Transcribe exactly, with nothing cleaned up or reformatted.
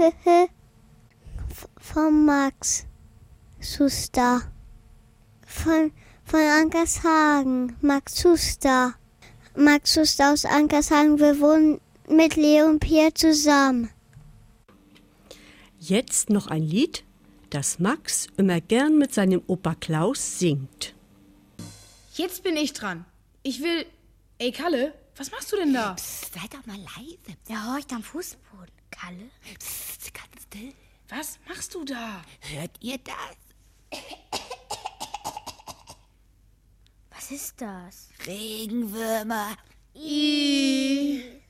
Von Max Schuster. Von, von Ankershagen. Max Schuster. Max Schuster aus Ankershagen. Wir wohnen mit Leo und Pia zusammen. Jetzt noch ein Lied, das Max immer gern mit seinem Opa Klaus singt. Jetzt bin ich dran. Ich will... Ey, Kalle, was machst du denn da? Psst, sei doch mal leise. Der horcht am Fußboden. Kalle? Psst, ganz still. Was machst du da? Hört ihr das? Was ist das? Regenwürmer. Ih.